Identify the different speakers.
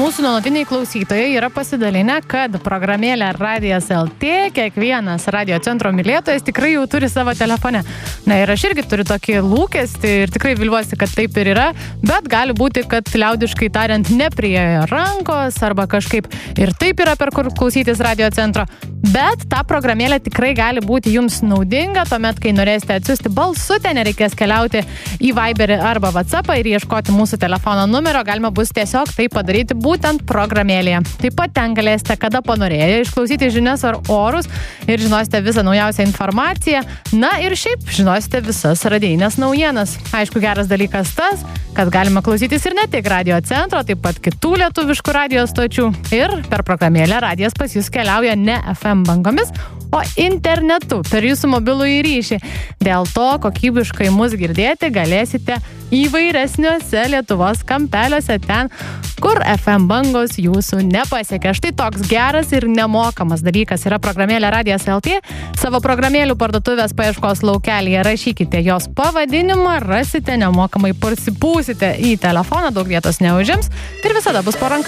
Speaker 1: mūsų nuolatiniai klausytojai yra pasidalinę, kad programėlę Radijas LT kiekvienas radio centro mylėtojas tikrai jau turi savo telefone. Na ir aš irgi turiu tokį lūkestį ir tikrai viliuosi, kad taip ir yra, bet gali būti, kad liaudiškai tariant nepriejo rankos arba kažkaip ir taip yra per kur klausytis radio centro. Bet ta programėlė tikrai gali būti jums naudinga, tuomet, kai norėsite atsiųsti balsutę, nereikės keliauti į Viberį arba WhatsAppą ir ieškoti mūsų telefono numerio, galima bus tiesiog tai padaryti būtent programėlėje. Taip pat ten galėsite kada panorėję išklausyti žinias ar orus ir žinosite visą naujausią informaciją, na ir šiaip žinosite visas radijinės naujienas. Aišku, geras dalykas tas, kad galima klausytis ir ne tik radio centro, taip pat kitų lietuviškų radio stočių ir per programėlę radijas pas jūs keliauja ne FM bangomis, o internetu per jūsų mobilųjį ryšį. Dėl to kokybiškai mus girdėti galėsite įvairesniuose Lietuvos kampeliuose ten, kur FM bangos jūsų nepasiekia. Štai toks geras ir nemokamas dalykas yra programėlė Radijas LT. Savo programėlių parduotuvės paieškos laukelėje rašykite jos pavadinimą, rasite nemokamai, parsipūsite į telefoną, daug vietos neužims ir visada bus po ranka.